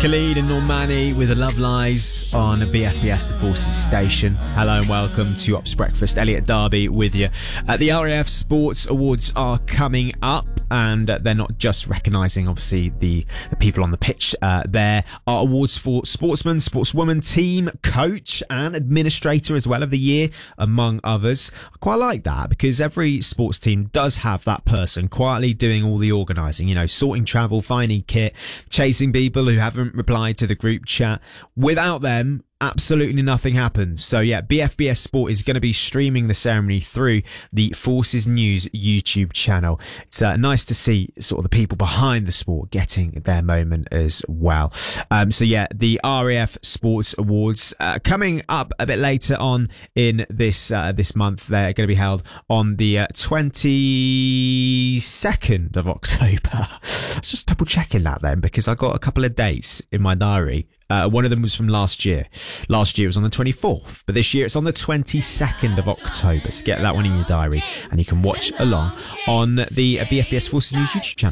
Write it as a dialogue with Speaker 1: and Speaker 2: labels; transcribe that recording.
Speaker 1: Khalid and Normani with The Love Lies on BFBS The Forces station. Hello and welcome to Ops Breakfast. Elliot Darby with you. The RAF Sports Awards are coming up, and they're not just recognising, obviously, the people on the pitch. There are awards for sportsman, sportswoman, team, coach and administrator as well of the year, among others. I quite like that because every sports team does have that person quietly doing all the organising, you know, sorting travel, finding kit, chasing people who haven't replied to the group chat. Without them, absolutely nothing happens. So yeah, BFBS Sport is going to be streaming the ceremony through the Forces News YouTube channel. It's nice to see sort of the people behind the sport getting their moment as well. So yeah, the RAF Sports Awards coming up a bit later on in this month. They're going to be held on the 22nd of October. I was just double checking that then because I got a couple of dates in my diary. One of them was from last year. Last year it was on the 24th, but this year it's on the 22nd of October. So get that one in your diary and you can watch along on the BFBS Forces News YouTube channel.